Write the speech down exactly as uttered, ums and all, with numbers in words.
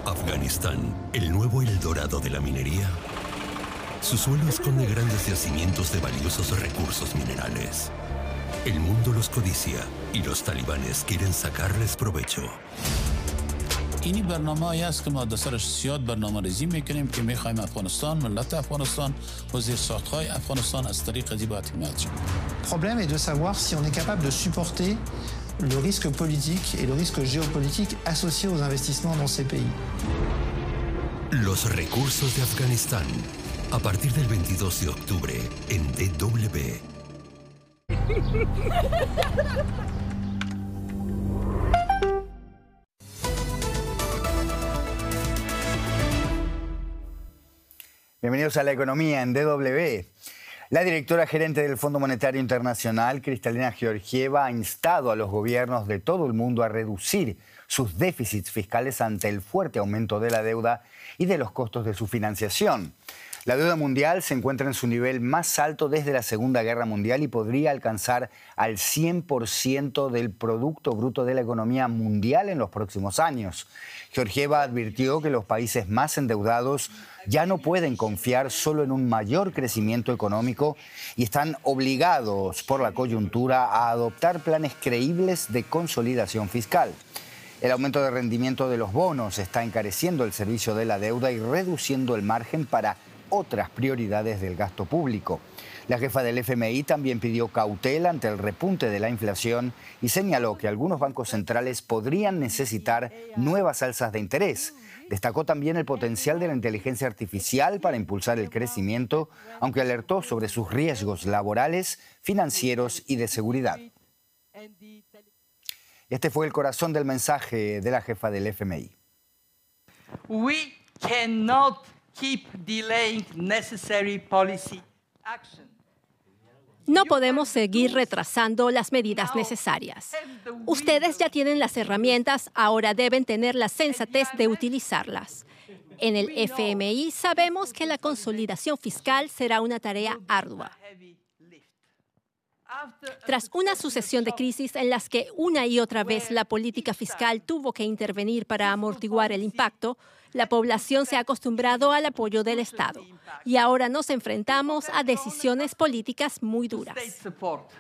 Afganistán, el nuevo Eldorado de la minería. Su suelo esconde grandes yacimientos de valiosos recursos minerales. El mundo los codicia y los talibanes quieren sacarles provecho. اینی برنامه‌ای است که ما در سرش زیاد برنامه‌ریزی می‌کنیم که می‌خوایم افغانستان، ملت افغانستان و زیرساخت‌های افغانستان از طریق زیبات حمایت شود. Le problème est de savoir si on est capable de supporter le risque politique et le risque géopolitique associé aux investissements dans ces pays. Los recursos de Afganistán, a partir del veintidós de octubre en D W. Bienvenidos a La Economía en D W. La directora gerente del Fondo Monetario Internacional, Kristalina Georgieva, ha instado a los gobiernos de todo el mundo a reducir sus déficits fiscales ante el fuerte aumento de la deuda y de los costos de su financiación. La deuda mundial se encuentra en su nivel más alto desde la Segunda Guerra Mundial y podría alcanzar al cien por ciento del Producto Bruto de la economía mundial en los próximos años. Georgieva advirtió que los países más endeudados ya no pueden confiar solo en un mayor crecimiento económico y están obligados por la coyuntura a adoptar planes creíbles de consolidación fiscal. El aumento de rendimiento de los bonos está encareciendo el servicio de la deuda y reduciendo el margen para otras prioridades del gasto público. La jefa del F M I también pidió cautela ante el repunte de la inflación y señaló que algunos bancos centrales podrían necesitar nuevas alzas de interés. Destacó también el potencial de la inteligencia artificial para impulsar el crecimiento, aunque alertó sobre sus riesgos laborales, financieros y de seguridad. Este fue el corazón del mensaje de la jefa del F M I. We cannot keep delaying necessary policy action. No podemos seguir retrasando las medidas necesarias. Ustedes ya tienen las herramientas, ahora deben tener la sensatez de utilizarlas. En el F M I sabemos que la consolidación fiscal será una tarea ardua. Tras una sucesión de crisis en las que una y otra vez la política fiscal tuvo que intervenir para amortiguar el impacto, la población se ha acostumbrado al apoyo del Estado y ahora nos enfrentamos a decisiones políticas muy duras.